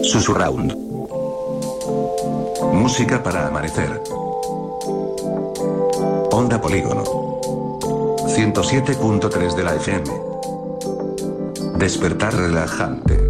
Susurround. Música para amanecer. Onda Polígono. 107.3 de la FM. Despertar relajante.